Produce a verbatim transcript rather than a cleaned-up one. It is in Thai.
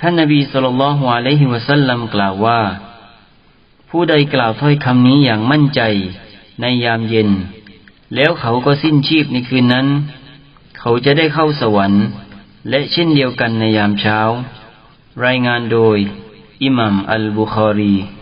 ท่านนบีศ็อลลัลลอฮุอะลัยฮิวะซัลลัมกล่าวว่าผู้ใดกล่าวถ้อยคำนี้อย่างมั่นใจในยามเย็นแล้วเขาก็สิ้นชีพในคืนนั้นเขาจะได้เข้าสวรรค์และเช่นเดียวกันในยามเช้ารายงานโดยอิหม่ามอัลบุคอรี